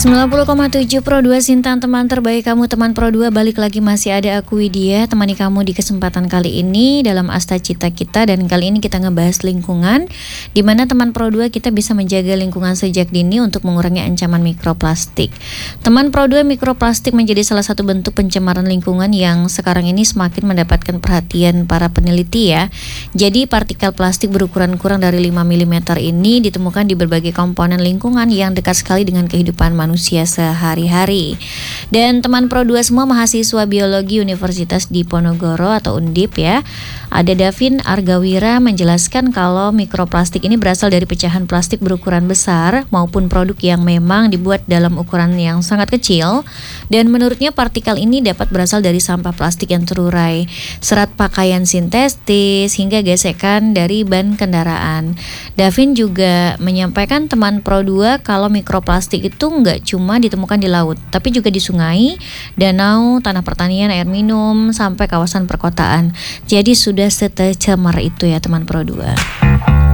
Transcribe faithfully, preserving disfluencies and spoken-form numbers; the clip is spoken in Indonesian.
sembilan puluh koma tujuh Pro dua Sintan, teman terbaik kamu. Teman Pro dua, balik lagi masih ada aku Widya, temani kamu di kesempatan kali ini dalam Asta Cita Kita. Dan kali ini kita ngebahas lingkungan, dimana teman Pro dua kita bisa menjaga lingkungan sejak dini untuk mengurangi ancaman mikroplastik. Teman Pro dua, mikroplastik menjadi salah satu bentuk pencemaran lingkungan yang sekarang ini semakin mendapatkan perhatian para peneliti ya. Jadi partikel plastik berukuran kurang dari lima milimeter ini ditemukan di berbagai komponen lingkungan yang dekat sekali dengan kehidupan manusia sehari-hari. Dan teman Pro dua semua, mahasiswa biologi Universitas Diponegoro atau Undip ya, ada Davin Argawira menjelaskan kalau mikroplastik ini berasal dari pecahan plastik berukuran besar maupun produk yang memang dibuat dalam ukuran yang sangat kecil. Dan menurutnya partikel ini dapat berasal dari sampah plastik yang terurai, serat pakaian sintetis, hingga gesekan dari ban kendaraan. Davin juga menyampaikan teman Pro dua kalau mikroplastik itu nggak cuma ditemukan di laut, tapi juga di sungai, danau, tanah pertanian, air minum, sampai kawasan perkotaan. Jadi sudah setecemar itu ya teman Pro dua.